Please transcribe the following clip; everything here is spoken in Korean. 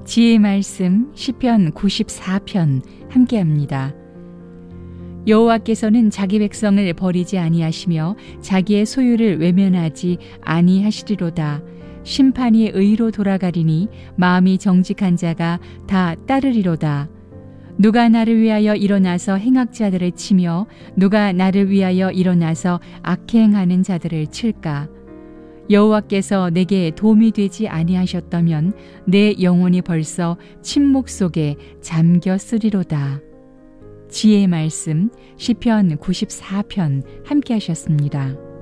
지혜의 말씀 시편 94편 함께합니다. 여호와께서는 자기 백성을 버리지 아니하시며 자기의 소유를 외면하지 아니하시리로다. 심판이 의로 돌아가리니 마음이 정직한 자가 다 따르리로다. 누가 나를 위하여 일어나서 행악자들을 치며 누가 나를 위하여 일어나서 악행하는 자들을 칠까? 여호와께서 내게 도움이 되지 아니하셨다면 내 영혼이 벌써 침묵 속에 잠겼으리로다. 지혜의 말씀 시편 94편 함께 하셨습니다.